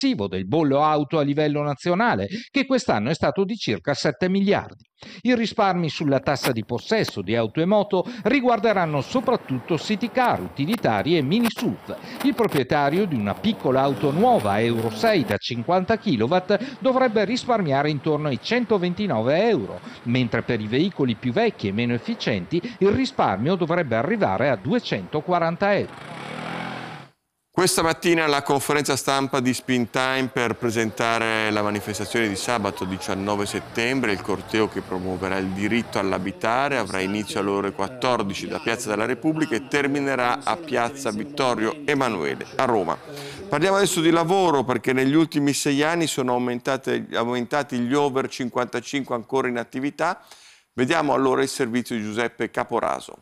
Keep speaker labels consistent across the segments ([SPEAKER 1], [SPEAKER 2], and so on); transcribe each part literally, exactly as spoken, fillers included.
[SPEAKER 1] del bollo auto a livello nazionale, che quest'anno è stato di circa sette miliardi. I risparmi sulla tassa di possesso di auto e moto riguarderanno soprattutto city car, utilitari e mini S U V. Il proprietario di una piccola auto nuova Euro sei da cinquanta chilowatt dovrebbe risparmiare intorno ai centoventinove euro, mentre per i veicoli più vecchi e meno efficienti il risparmio dovrebbe arrivare a duecentoquaranta euro.
[SPEAKER 2] Questa mattina la conferenza stampa di Spintime per presentare la manifestazione di sabato diciannove settembre, il corteo che promuoverà il diritto all'abitare, avrà inizio alle ore quattordici da Piazza della Repubblica e terminerà a Piazza Vittorio Emanuele a Roma. Parliamo adesso di lavoro, perché negli ultimi sei anni sono aumentate, aumentati gli over cinquantacinque ancora in attività. Vediamo allora il servizio di Giuseppe Caporaso.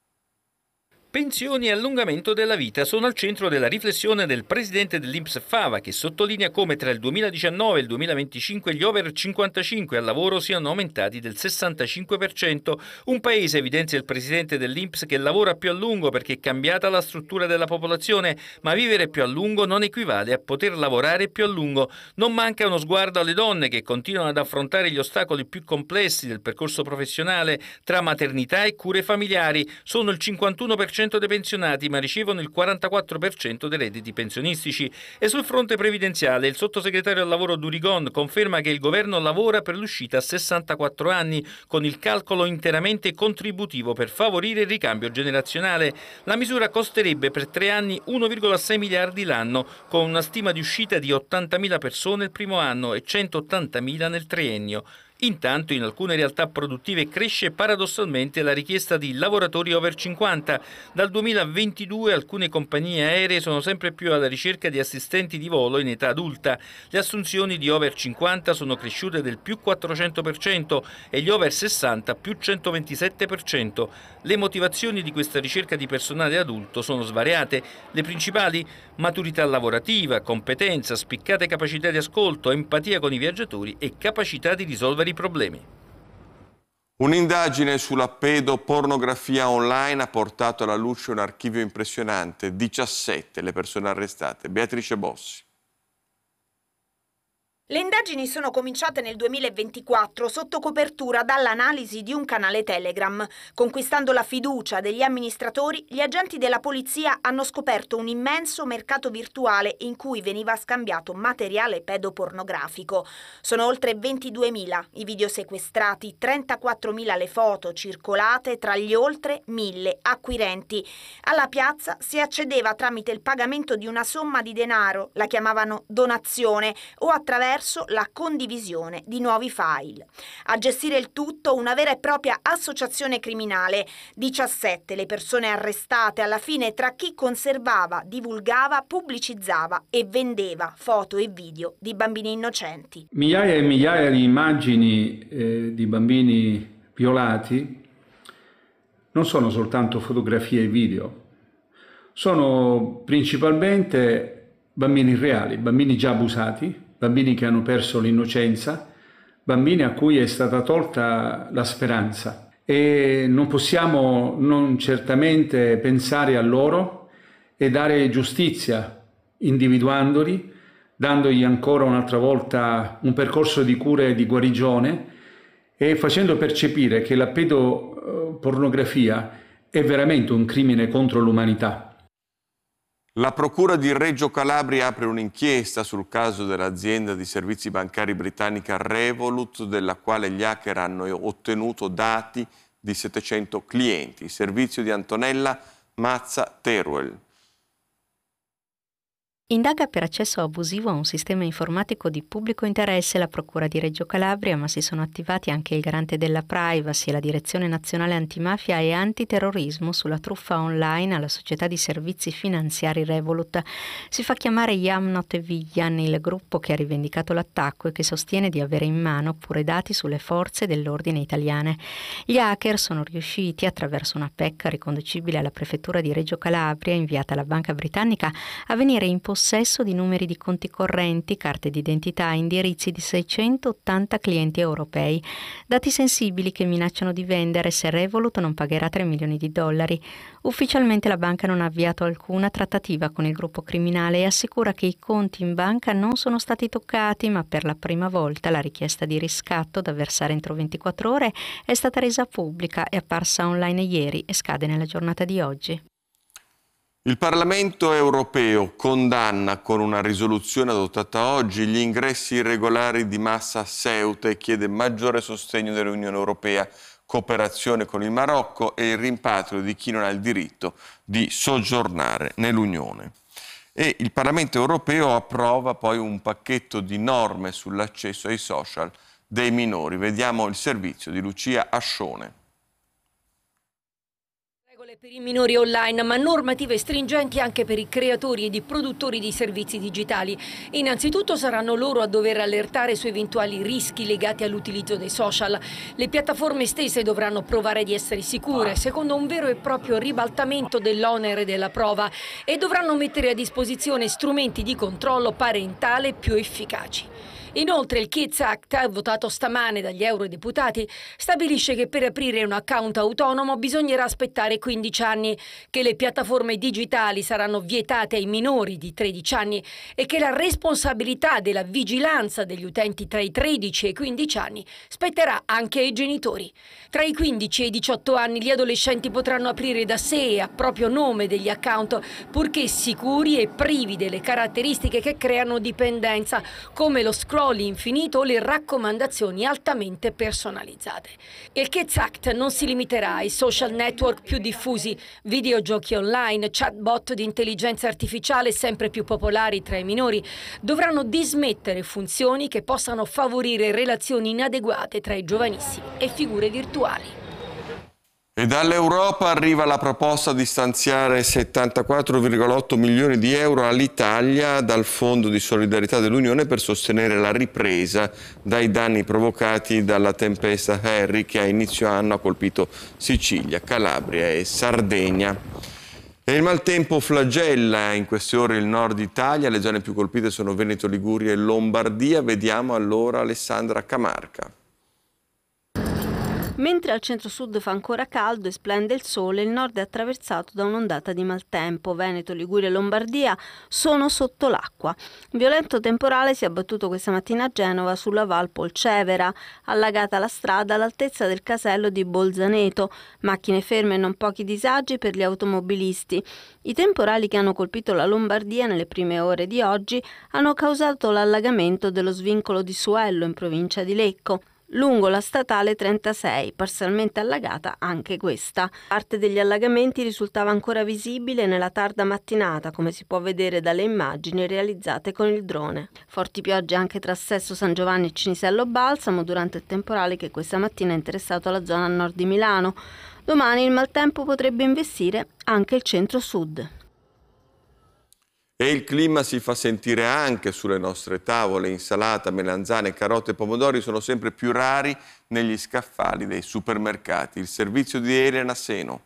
[SPEAKER 3] Pensioni e allungamento della vita sono al centro della riflessione del presidente dell'I N P S Fava, che sottolinea come tra il duemiladiciannove e il duemilaventicinque gli over cinquantacinque al lavoro siano aumentati del sessantacinque per cento. Un paese, evidenzia il presidente dell'I N P S, che lavora più a lungo perché è cambiata la struttura della popolazione, ma vivere più a lungo non equivale a poter lavorare più a lungo. Non manca uno sguardo alle donne che continuano ad affrontare gli ostacoli più complessi del percorso professionale tra maternità e cure familiari. Sono il cinquantuno per cento dei pensionati, ma ricevono il quarantaquattro per cento dei redditi pensionistici. E sul fronte previdenziale il sottosegretario al lavoro Durigon conferma che il governo lavora per l'uscita a sessantaquattro anni con il calcolo interamente contributivo per favorire il ricambio generazionale. La misura costerebbe per tre anni uno virgola sei miliardi l'anno, con una stima di uscita di ottantamila persone il primo anno e centottantamila nel triennio. Intanto in alcune realtà produttive cresce paradossalmente la richiesta di lavoratori over cinquanta. Dal duemilaventidue alcune compagnie aeree sono sempre più alla ricerca di assistenti di volo in età adulta. Le assunzioni di over cinquanta sono cresciute del più quattrocento per cento e gli over sessanta più centoventisette per cento. Le motivazioni di questa ricerca di personale adulto sono svariate. Le principali: maturità lavorativa, competenza, spiccate capacità di ascolto, empatia con i viaggiatori e capacità di risolvere i problemi.
[SPEAKER 2] Un'indagine sulla pedopornografia online ha portato alla luce un archivio impressionante, diciassette le persone arrestate. Beatrice Bossi.
[SPEAKER 4] Le indagini sono cominciate nel duemilaventiquattro sotto copertura dall'analisi di un canale Telegram. Conquistando la fiducia degli amministratori, gli agenti della polizia hanno scoperto un immenso mercato virtuale in cui veniva scambiato materiale pedopornografico. Sono oltre ventiduemila i video sequestrati, trentaquattromila le foto circolate tra gli oltre mille acquirenti. Alla piazza si accedeva tramite il pagamento di una somma di denaro, la chiamavano donazione, o attraverso la condivisione di nuovi file. A gestire il tutto una vera e propria associazione criminale. diciassette le persone arrestate alla fine tra chi conservava, divulgava, pubblicizzava e vendeva foto e video di bambini innocenti.
[SPEAKER 5] Migliaia e migliaia di immagini eh, di bambini violati non sono soltanto fotografie e video, sono principalmente bambini reali, bambini già abusati, bambini che hanno perso l'innocenza, bambini a cui è stata tolta la speranza. E non possiamo non certamente pensare a loro e dare giustizia, individuandoli, dandogli ancora un'altra volta un percorso di cura e di guarigione e facendo percepire che la pedopornografia è veramente un crimine contro l'umanità.
[SPEAKER 2] La Procura di Reggio Calabria apre un'inchiesta sul caso dell'azienda di servizi bancari britannica Revolut, della quale gli hacker hanno ottenuto dati di settecento clienti. Il servizio di Antonella Mazza Teruel.
[SPEAKER 6] Indaga per accesso abusivo a un sistema informatico di pubblico interesse la Procura di Reggio Calabria, ma si sono attivati anche il Garante della Privacy e la Direzione Nazionale Antimafia e Antiterrorismo sulla truffa online alla società di servizi finanziari Revolut. Si fa chiamare Yamnot e Viglian, il gruppo che ha rivendicato l'attacco e che sostiene di avere in mano pure dati sulle forze dell'ordine italiane. Gli hacker sono riusciti, attraverso una P E C riconducibile alla Prefettura di Reggio Calabria inviata alla Banca Britannica, a venire in possesso possesso di numeri di conti correnti, carte d'identità e indirizzi di seicentottanta clienti europei. Dati sensibili che minacciano di vendere se Revolut non pagherà tre milioni di dollari. Ufficialmente la banca non ha avviato alcuna trattativa con il gruppo criminale e assicura che i conti in banca non sono stati toccati, ma per la prima volta la richiesta di riscatto da versare entro ventiquattro ore è stata resa pubblica, è apparsa online ieri e scade nella giornata di oggi.
[SPEAKER 2] Il Parlamento europeo condanna con una risoluzione adottata oggi gli ingressi irregolari di massa a Ceuta e chiede maggiore sostegno dell'Unione Europea, cooperazione con il Marocco e il rimpatrio di chi non ha il diritto di soggiornare nell'Unione. E il Parlamento europeo approva poi un pacchetto di norme sull'accesso ai social dei minori. Vediamo il servizio di Lucia Ascione.
[SPEAKER 7] Per i minori online, ma normative stringenti anche per i creatori ed i produttori di servizi digitali. Innanzitutto saranno loro a dover allertare su eventuali rischi legati all'utilizzo dei social. Le piattaforme stesse dovranno provare di essere sicure, secondo un vero e proprio ribaltamento dell'onere della prova, e dovranno mettere a disposizione strumenti di controllo parentale più efficaci. Inoltre il Kids Act, votato stamane dagli eurodeputati, stabilisce che per aprire un account autonomo bisognerà aspettare quindici anni, che le piattaforme digitali saranno vietate ai minori di tredici anni e che la responsabilità della vigilanza degli utenti tra i tredici e i quindici anni spetterà anche ai genitori. Tra i quindici e i diciotto anni gli adolescenti potranno aprire da sé e a proprio nome degli account, purché sicuri e privi delle caratteristiche che creano dipendenza, come lo scroll infinito o le raccomandazioni altamente personalizzate. Il Kids Act non si limiterà ai social network più diffusi, videogiochi online, chatbot di intelligenza artificiale sempre più popolari tra i minori dovranno dismettere funzioni che possano favorire relazioni inadeguate tra i giovanissimi e figure virtuali.
[SPEAKER 2] E dall'Europa arriva la proposta di stanziare settantaquattro virgola otto milioni di euro all'Italia dal Fondo di solidarietà dell'Unione per sostenere la ripresa dai danni provocati dalla tempesta Harry che a inizio anno ha colpito Sicilia, Calabria e Sardegna. E il maltempo flagella in queste ore il nord Italia, le zone più colpite sono Veneto, Liguria e Lombardia. Vediamo allora Alessandra Camarca.
[SPEAKER 8] Mentre al centro-sud fa ancora caldo e splende il sole, il nord è attraversato da un'ondata di maltempo. Veneto, Liguria e Lombardia sono sotto l'acqua. Un violento temporale si è abbattuto questa mattina a Genova sulla Val Polcevera, allagata la strada all'altezza del casello di Bolzaneto, macchine ferme e non pochi disagi per gli automobilisti. I temporali che hanno colpito la Lombardia nelle prime ore di oggi hanno causato l'allagamento dello svincolo di Suello in provincia di Lecco, lungo la statale trentasei, parzialmente allagata anche questa. Parte degli allagamenti risultava ancora visibile nella tarda mattinata, come si può vedere dalle immagini realizzate con il drone. Forti piogge anche tra Sesto San Giovanni e Cinisello Balsamo durante il temporale che questa mattina ha interessato la zona a nord di Milano. Domani il maltempo potrebbe investire anche il centro-sud.
[SPEAKER 2] E il clima si fa sentire anche sulle nostre tavole. Insalata, melanzane, carote e pomodori sono sempre più rari negli scaffali dei supermercati. Il servizio di Elena Seno.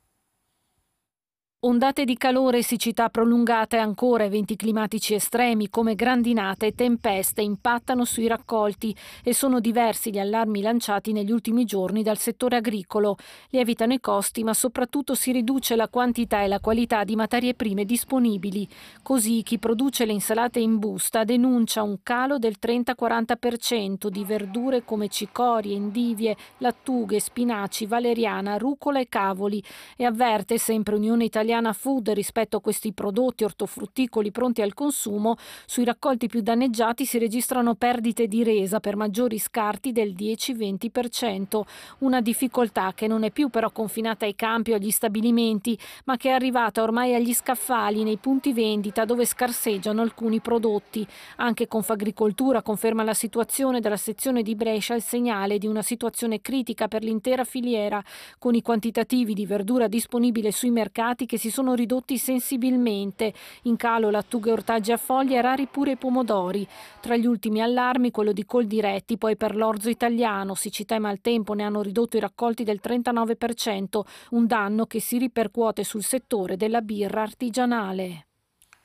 [SPEAKER 9] Ondate di calore e siccità prolungate ancora, eventi climatici estremi come grandinate e tempeste impattano sui raccolti e sono diversi gli allarmi lanciati negli ultimi giorni dal settore agricolo. Lievitano i costi, ma soprattutto si riduce la quantità e la qualità di materie prime disponibili. Così chi produce le insalate in busta denuncia un calo del trenta-quaranta per cento di verdure come cicorie, endivie, lattughe, spinaci, valeriana, rucola e cavoli e avverte sempre Unione Italiana Food rispetto a questi prodotti ortofrutticoli pronti al consumo, sui raccolti più danneggiati si registrano perdite di resa per maggiori scarti del dieci-venti per cento, una difficoltà che non è più però confinata ai campi o agli stabilimenti, ma che è arrivata ormai agli scaffali, nei punti vendita dove scarseggiano alcuni prodotti. Anche Confagricoltura conferma la situazione della sezione di Brescia, il segnale di una situazione critica per l'intera filiera, con i quantitativi di verdura disponibile sui mercati che si sono ridotti sensibilmente. In calo lattughe, ortaggi a foglia e rari pure i pomodori. Tra gli ultimi allarmi quello di Coldiretti, poi per l'orzo italiano, siccità e maltempo ne hanno ridotto i raccolti del trentanove per cento, un danno che si ripercuote sul settore della birra artigianale.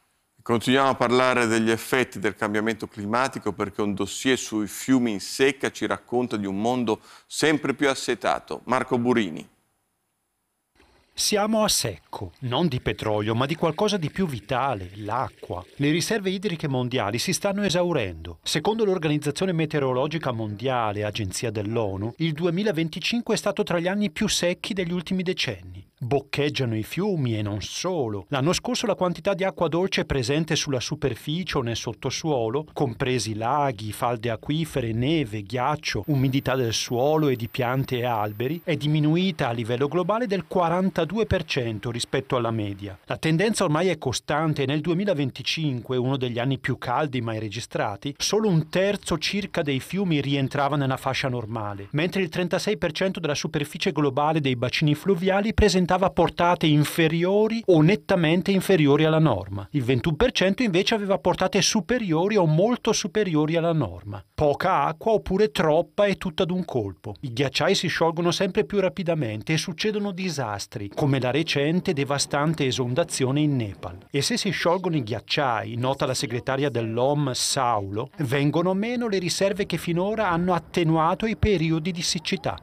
[SPEAKER 2] Continuiamo a parlare degli effetti del cambiamento climatico perché un dossier sui fiumi in secca ci racconta di un mondo sempre più assetato. Marco Burini.
[SPEAKER 10] Siamo a secco, non di petrolio, ma di qualcosa di più vitale, l'acqua. Le riserve idriche mondiali si stanno esaurendo. Secondo l'Organizzazione Meteorologica Mondiale, agenzia dell'ONU, il duemilaventicinque è stato tra gli anni più secchi degli ultimi decenni. Boccheggiano i fiumi e non solo. L'anno scorso la quantità di acqua dolce presente sulla superficie o nel sottosuolo, compresi laghi, falde acquifere, neve, ghiaccio, umidità del suolo e di piante e alberi, è diminuita a livello globale del quarantadue per cento rispetto alla media. La tendenza ormai è costante e nel duemilaventicinque, uno degli anni più caldi mai registrati, solo un terzo circa dei fiumi rientrava nella fascia normale, mentre il trentasei per cento della superficie globale dei bacini fluviali presentava portate inferiori o nettamente inferiori alla norma. Il ventuno per cento invece aveva portate superiori o molto superiori alla norma. Poca acqua oppure troppa e tutta d'un colpo. I ghiacciai si sciolgono sempre più rapidamente e succedono disastri, come la recente devastante esondazione in Nepal. E se si sciolgono i ghiacciai, nota la segretaria dell'O M Saulo, vengono meno le riserve che finora hanno attenuato i periodi di siccità.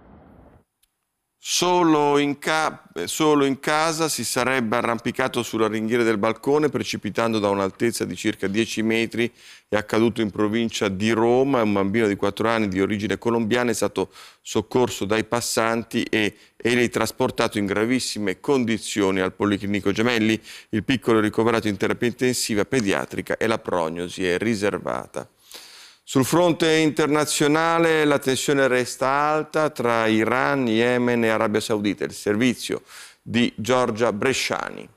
[SPEAKER 2] Solo in, ca- solo in casa si sarebbe arrampicato sulla ringhiera del balcone precipitando da un'altezza di circa dieci metri. È accaduto in provincia di Roma. Un bambino di quattro anni di origine colombiana è stato soccorso dai passanti e teletrasportato in gravissime condizioni al Policlinico Gemelli. Il piccolo è ricoverato in terapia intensiva pediatrica e la prognosi è riservata. Sul fronte internazionale la tensione resta alta tra Iran, Yemen e Arabia Saudita. Il servizio di Giorgia Bresciani.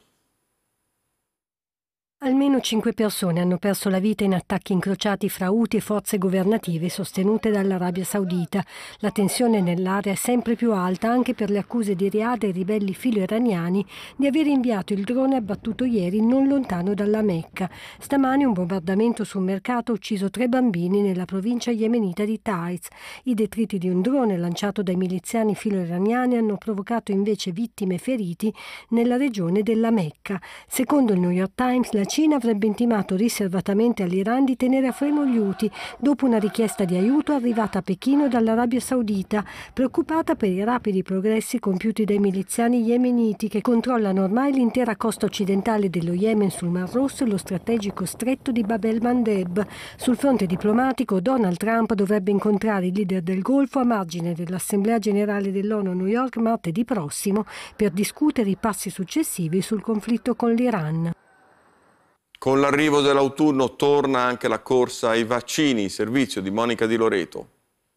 [SPEAKER 11] Almeno cinque persone hanno perso la vita in attacchi incrociati fra Houthi e forze governative sostenute dall'Arabia Saudita. La tensione nell'area è sempre più alta anche per le accuse di Riyadh ai ribelli filo-iraniani di aver inviato il drone abbattuto ieri non lontano dalla Mecca. Stamani un bombardamento su un mercato ha ucciso tre bambini nella provincia yemenita di Taiz. I detriti di un drone lanciato dai miliziani filo-iraniani hanno provocato invece vittime e feriti nella regione della Mecca. Secondo il New York Times, la Cina avrebbe intimato riservatamente all'Iran di tenere a freno gli Houthi dopo una richiesta di aiuto arrivata a Pechino dall'Arabia Saudita, preoccupata per i rapidi progressi compiuti dai miliziani yemeniti che controllano ormai l'intera costa occidentale dello Yemen sul Mar Rosso e lo strategico stretto di Bab el-Mandeb. Sul fronte diplomatico, Donald Trump dovrebbe incontrare i leader del Golfo a margine dell'Assemblea Generale dell'ONU a New York martedì prossimo per discutere i passi successivi sul conflitto con l'Iran.
[SPEAKER 2] Con l'arrivo dell'autunno torna anche la corsa ai vaccini, servizio di Monica Di Loreto.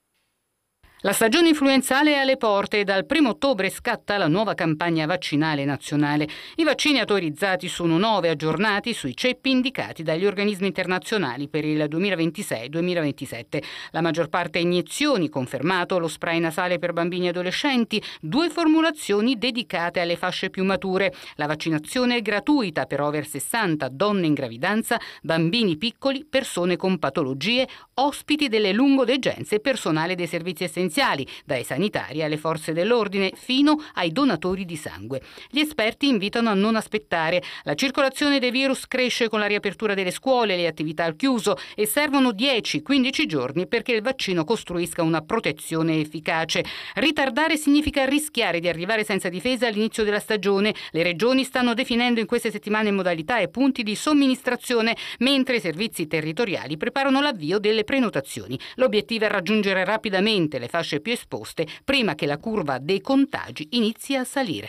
[SPEAKER 12] La stagione influenzale è alle porte e dal primo ottobre scatta la nuova campagna vaccinale nazionale. I vaccini autorizzati sono nove, aggiornati sui ceppi indicati dagli organismi internazionali per il duemilaventisei duemilaventisette. La maggior parte iniezioni, confermato lo spray nasale per bambini e adolescenti, due formulazioni dedicate alle fasce più mature. La vaccinazione è gratuita per over sessanta, donne in gravidanza, bambini piccoli, persone con patologie, ospiti delle lungodegenze e personale dei servizi essenziali, dai sanitari alle forze dell'ordine fino ai donatori di sangue. Gli esperti invitano a non aspettare. La circolazione dei virus cresce con la riapertura delle scuole e le attività al chiuso e servono dieci quindici giorni perché il vaccino costruisca una protezione efficace. Ritardare significa rischiare di arrivare senza difesa all'inizio della stagione. Le regioni stanno definendo in queste settimane modalità e punti di somministrazione, mentre i servizi territoriali preparano l'avvio delle prenotazioni. L'obiettivo è raggiungere rapidamente le fasce più esposte prima che la curva dei contagi inizi a salire.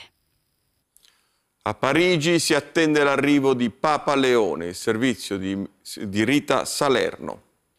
[SPEAKER 2] A Parigi si attende l'arrivo di Papa Leone, il servizio di, di Rita Salerno.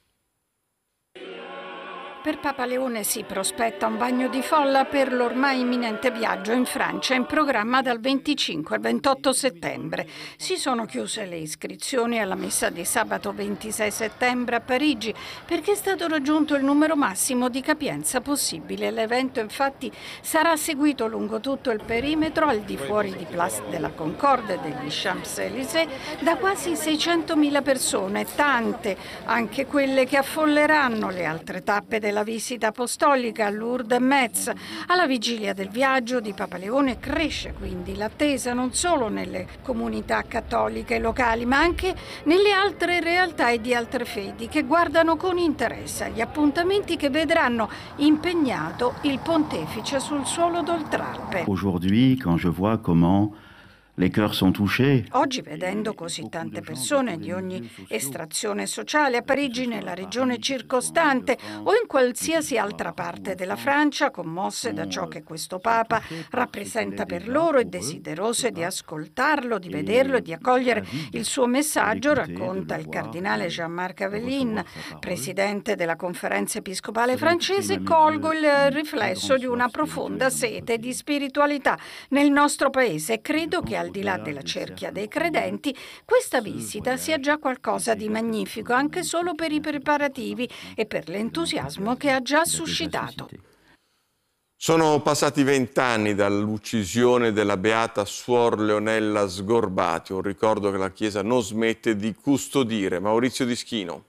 [SPEAKER 13] Per Papa Leone si prospetta un bagno di folla per l'ormai imminente viaggio in Francia in programma dal venticinque al ventotto settembre. Si sono chiuse le iscrizioni alla messa di sabato ventisei settembre a Parigi perché è stato raggiunto il numero massimo di capienza possibile. L'evento infatti sarà seguito lungo tutto il perimetro al di fuori di Place de la Concorde e degli Champs-Élysées da quasi seicentomila persone, tante anche quelle che affolleranno le altre tappe della della visita apostolica a Lourdes e Metz. Alla vigilia del viaggio di Papa Leone cresce quindi l'attesa non solo nelle comunità cattoliche locali, ma anche nelle altre realtà e di altre fedi che guardano con interesse agli appuntamenti che vedranno impegnato il pontefice sul suolo d'Oltralpe.
[SPEAKER 14] Aujourd'hui, quand je vois comment les cœurs sont touchés.
[SPEAKER 13] Oggi, vedendo così tante persone di ogni estrazione sociale a Parigi, nella regione circostante o in qualsiasi altra parte della Francia, commosse da ciò che questo Papa rappresenta per loro e desiderose di ascoltarlo, di vederlo e di accogliere il suo messaggio, racconta il cardinale Jean-Marc Aveline, presidente della Conferenza Episcopale francese, colgo il riflesso di una profonda sete di spiritualità nel nostro paese e credo che al di là della cerchia dei credenti, questa visita sia già qualcosa di magnifico, anche solo per i preparativi e per l'entusiasmo che ha già suscitato.
[SPEAKER 2] Sono passati vent'anni dall'uccisione della beata Suor Leonella Sgorbati, un ricordo che la Chiesa non smette di custodire. Maurizio Dischino.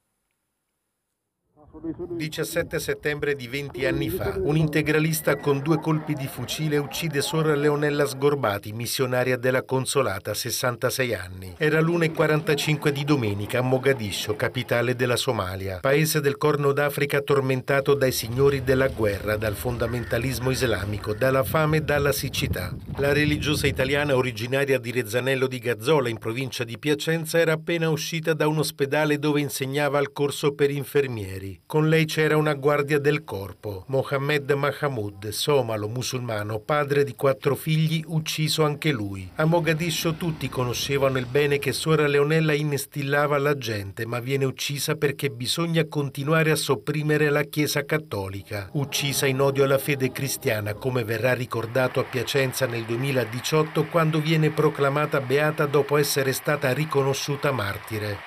[SPEAKER 15] diciassette settembre di venti anni fa, un integralista con due colpi di fucile uccide Suor Leonella Sgorbati, missionaria della Consolata, sessantasei anni. Era l'una e quarantacinque di domenica a Mogadiscio, capitale della Somalia, paese del Corno d'Africa tormentato dai signori della guerra, dal fondamentalismo islamico, dalla fame e dalla siccità. La religiosa italiana, originaria di Rezzanello di Gazzola, in provincia di Piacenza, era appena uscita da un ospedale dove insegnava al corso per infermieri. Con lei c'era una guardia del corpo, Mohammed Mahamud, somalo, musulmano, padre di quattro figli, ucciso anche lui. A Mogadiscio tutti conoscevano il bene che Suor Leonella instillava alla gente, ma viene uccisa perché bisogna continuare a sopprimere la Chiesa cattolica. Uccisa in odio alla fede cristiana, come verrà ricordato a Piacenza nel duemiladiciotto, quando viene proclamata beata dopo essere stata riconosciuta martire.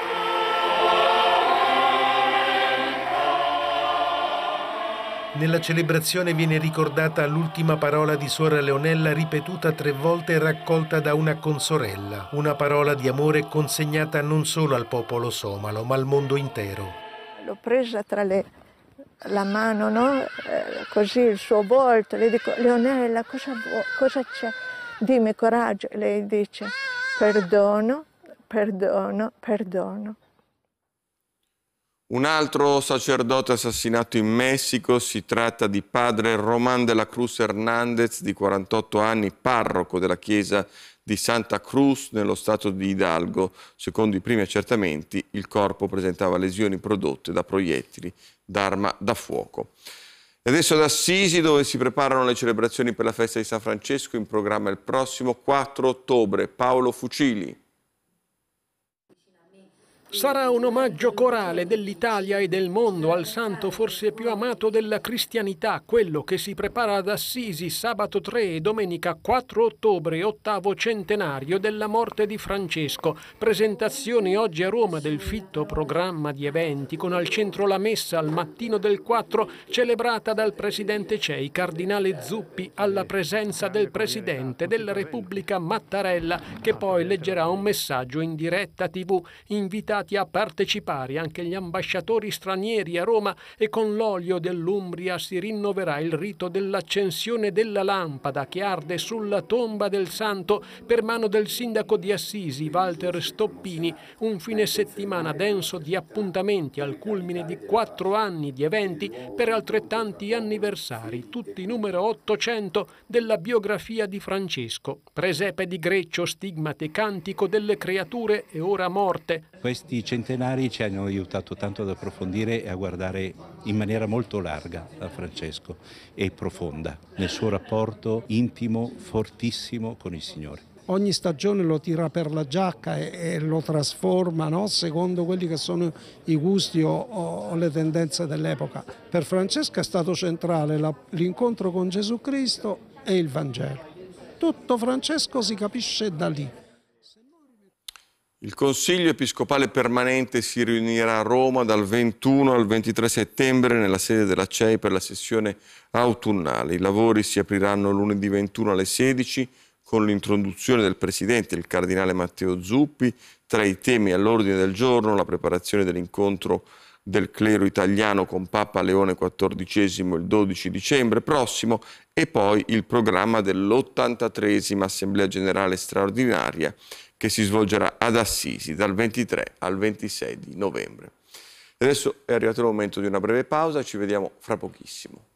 [SPEAKER 15] Nella celebrazione viene ricordata l'ultima parola di Suor Leonella, ripetuta tre volte e raccolta da una consorella. Una parola di amore consegnata non solo al popolo somalo, ma al mondo intero.
[SPEAKER 16] L'ho presa tra le, la mano, no? Eh, così il suo volto. Le dico, Leonella, cosa, cosa c'è? Dimmi coraggio. E lei dice, perdono, perdono, perdono.
[SPEAKER 2] Un altro sacerdote assassinato in Messico, si tratta di padre Román de la Cruz Hernández, di quarantotto anni, parroco della chiesa di Santa Cruz nello stato di Hidalgo. Secondo i primi accertamenti, il corpo presentava lesioni prodotte da proiettili d'arma da fuoco. E adesso ad Assisi, dove si preparano le celebrazioni per la festa di San Francesco, in programma il prossimo quattro ottobre. Paolo Fucili.
[SPEAKER 17] Sarà un omaggio corale dell'Italia e del mondo al santo forse più amato della cristianità, quello che si prepara ad Assisi sabato tre e domenica quattro ottobre, ottavo centenario della morte di Francesco. Presentazioni oggi a Roma del fitto programma di eventi, con al centro la messa al mattino del quattro, celebrata dal presidente C E I, cardinale Zuppi, alla presenza del presidente della Repubblica Mattarella, che poi leggerà un messaggio in diretta tivù. Invitati a partecipare anche gli ambasciatori stranieri a Roma, e con l'olio dell'Umbria si rinnoverà il rito dell'accensione della lampada che arde sulla tomba del santo per mano del sindaco di Assisi, Walter Stoppini. Un fine settimana denso di appuntamenti al culmine di quattro anni di eventi per altrettanti anniversari, tutti numero ottocento della biografia di Francesco. Presepe di Greccio, stigmate, cantico delle creature e ora morte.
[SPEAKER 18] Questi centenari ci hanno aiutato tanto ad approfondire e a guardare in maniera molto larga a Francesco e profonda nel suo rapporto intimo, fortissimo con il Signore.
[SPEAKER 19] Ogni stagione lo tira per la giacca e, e lo trasforma, no? Secondo quelli che sono i gusti o, o le tendenze dell'epoca. Per Francesco è stato centrale la, l'incontro con Gesù Cristo e il Vangelo. Tutto Francesco si capisce da lì.
[SPEAKER 2] Il Consiglio Episcopale Permanente si riunirà a Roma dal ventuno al ventitré settembre nella sede della C E I per la sessione autunnale. I lavori si apriranno lunedì ventuno alle sedici con l'introduzione del Presidente, il Cardinale Matteo Zuppi. Tra i temi all'ordine del giorno la preparazione dell'incontro del clero italiano con Papa Leone quattordicesimo il dodici dicembre prossimo e poi il programma dell'ottantatreesima Assemblea Generale Straordinaria che si svolgerà ad Assisi dal ventitré al ventisei di novembre. Adesso è arrivato il momento di una breve pausa, ci vediamo fra pochissimo.